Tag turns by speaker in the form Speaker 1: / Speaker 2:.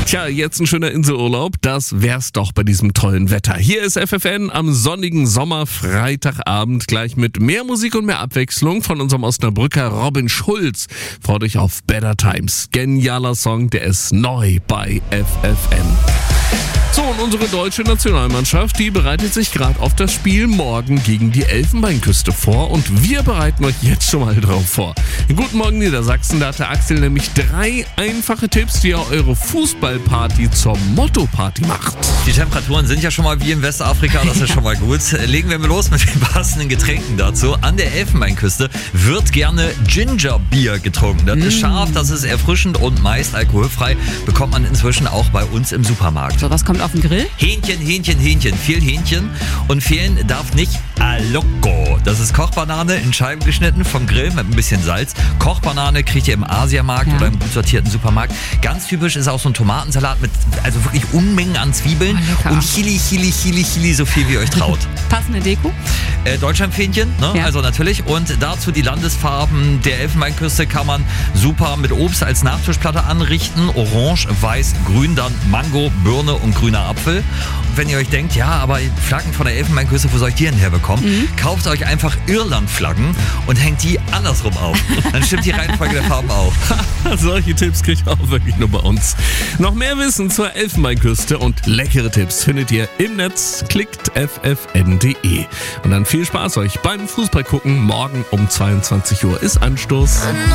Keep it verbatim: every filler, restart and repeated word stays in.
Speaker 1: Tja, jetzt ein schöner Inselurlaub, das wär's doch bei diesem tollen Wetter. Hier ist F F N am sonnigen Sommer-Freitagabend gleich mit mehr Musik und mehr Abwechslung von unserem Osnabrücker Robin Schulz. Freut euch auf Better Times. Genialer Song, der ist neu bei F F N. So, und unsere deutsche Nationalmannschaft, die bereitet sich gerade auf das Spiel morgen gegen die Elfenbeinküste vor und wir bereiten euch jetzt schon mal drauf vor. Guten Morgen Niedersachsen, da hat der Axel nämlich drei einfache Tipps, wie ihr eure Fußballparty zur Motto-Party macht.
Speaker 2: Die Temperaturen sind ja schon mal wie in Westafrika, das ist schon mal gut. Legen wir mal los mit den passenden Getränken dazu. An der Elfenbeinküste wird gerne Gingerbier getrunken. Das ist scharf, das ist erfrischend und meist alkoholfrei. Bekommt man inzwischen auch bei uns im Supermarkt.
Speaker 3: So, was kommt auf den Grill?
Speaker 2: Hähnchen, Hähnchen, Hähnchen. Viel Hähnchen. Und fehlen darf nicht Aloko. Das ist Kochbanane in Scheiben geschnitten vom Grill mit ein bisschen Salz. Kochbanane kriegt ihr im Asiamarkt
Speaker 3: Ja.
Speaker 2: oder im gut sortierten Supermarkt. Ganz typisch ist auch so ein Tomatensalat mit also wirklich Unmengen an Zwiebeln.
Speaker 3: Oh, lecker.
Speaker 2: Und Chili, Chili, Chili, Chili, so viel wie ihr euch traut.
Speaker 3: Passende Deko?
Speaker 2: Äh, Deutschlandfähnchen, ne?
Speaker 3: Ja.
Speaker 2: Also natürlich. Und dazu die Landesfarben der Elfenbeinküste kann man super mit Obst als Nachtischplatte anrichten. Orange, Weiß, Grün, dann Mango, Birne und grüner Apfel. Und wenn ihr euch denkt, ja, aber Flaggen von der Elfenbeinküste, wo soll ich die denn herbekommen? Mhm. Kauft euch einfach Irland-Flaggen und hängt die andersrum auf. Dann stimmt die Reihenfolge der Farben auch.
Speaker 1: Solche Tipps kriegt ihr auch wirklich nur bei uns. Noch mehr Wissen zur Elfenbeinküste und leckere Tipps findet ihr im Netz. Klickt f f n punkt d e. Und dann viel Spaß euch beim Fußball gucken. Morgen um zweiundzwanzig Uhr ist Anstoß.